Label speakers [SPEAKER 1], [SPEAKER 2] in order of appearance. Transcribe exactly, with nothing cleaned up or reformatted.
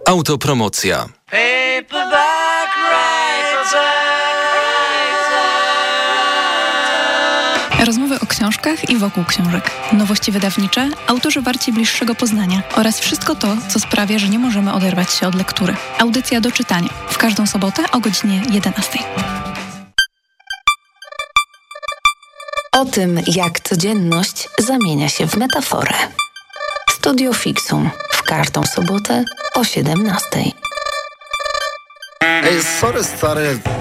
[SPEAKER 1] Autopromocja.
[SPEAKER 2] Paperback
[SPEAKER 3] Rozmowy o książkach i wokół książek. Nowości wydawnicze, autorzy warci bliższego poznania oraz wszystko to, co sprawia, że nie możemy oderwać się od lektury. Audycja do czytania. W każdą sobotę o godzinie jedenastej.
[SPEAKER 4] O tym, jak codzienność zamienia się w metaforę. Studio Fixum. W każdą sobotę o siedemnastej.
[SPEAKER 5] Ej, sorry stary,